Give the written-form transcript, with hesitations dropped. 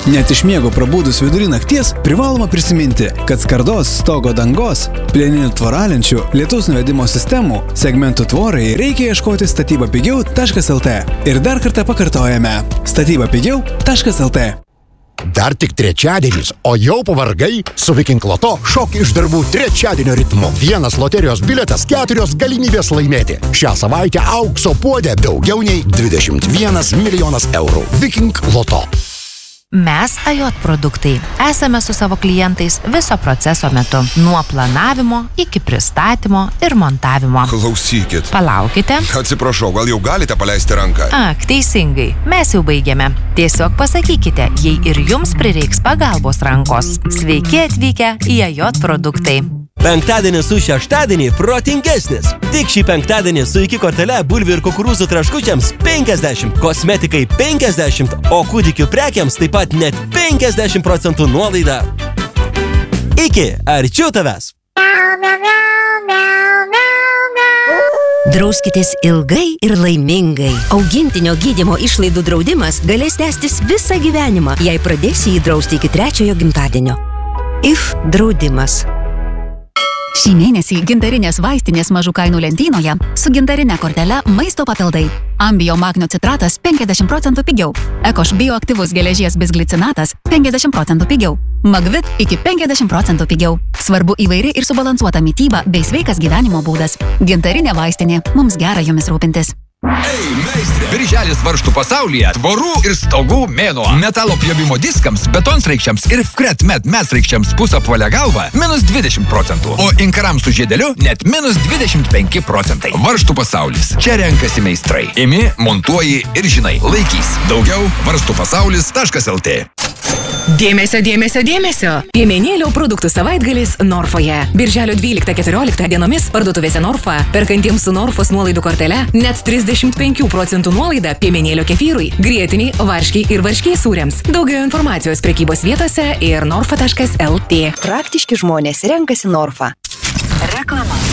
Net iš miego prabūdus vidury nakties privaloma prisiminti, kad skardos, stogo dangos, plieninių tvораlenčių, lietaus nuvedimo sistemų, segmentų tvorai reikia ieškoti statybapigiau.lt. Ir dar kartą pakartojame – statybapigiau.lt. Dar tik trečiadienis, o jau pavargai? Su Viking Loto šok iš darbų trečiadienio ritmu. Vienas loterijos bilietas, 4 galimybės laimėti. Šią savaitę aukso puodė daugiau nei 21 milijonas eurų. Viking Loto. Mes Ajot produktai. Esame su savo klientais viso proceso metu. Nuo planavimo iki pristatymo ir montavimo. Klausykit. Palaukite. Atsiprašau, gal jau galite paleisti ranką? Ak, teisingai. Mes jau baigėme. Tiesiog pasakykite, jei ir jums prireiks pagalbos rankos. Sveiki atvykę į Ajot produktai. Penktadienis su šeštadienį protingesnis. Tik šį penktadienį su iki kortele bulvių ir kukurūzų traškučiams 50, kosmetikai 50, o kūdikių prekiams taip pat net 50% nuolaida. Iki, arčiau tavęs. Drauskitės ilgai ir laimingai. Augintinio gydymo išlaidų draudimas galės tęstis visą gyvenimą, jei pradėsi jį drausti iki 3 gimtadienio. IF draudimas. Šį mėnesį gintarinės vaistinės mažų kainų lentynoje su gintarine kortele maisto papildai. Ambio magnio citratas 50% pigiau. Ekoš bioaktyvus geležies bisglicinatas 50% pigiau. Magvit iki 50% pigiau. Svarbu įvairi ir subalansuota mityba bei sveikas gyvenimo būdas. Gintarinė vaistinė. Mums gera jumis rūpintis. Ei, meistrė! Birželis varžtų pasaulyje tvorų ir stogų mėnuo. Metalo pjovimo diskams, betonsraikščiams ir Fretmet mesraikščiams pusapvalę galvą -20%. O inkarams su žiedeliu net -25%. Varžtų pasaulis. Čia renkasi meistrai. Imi, montuoji ir žinai. Laikys. Daugiau varstupasaulis.lt. Dėmesio, dėmesio, dėmesio! Piemenėlio produktų savaitgalis Norfoje. Birželio 12-14 dienomis parduotuvėse Norfa, perkantiems su Norfos nuolaidų kortele, net 35% nuolaida piemenėlio kefyrui, grietiniai, varškiai ir varškiai sūriams. Daugiau informacijos prekybos vietose ir norfa.lt. Praktiški žmonės renkasi Norfa. Reklama.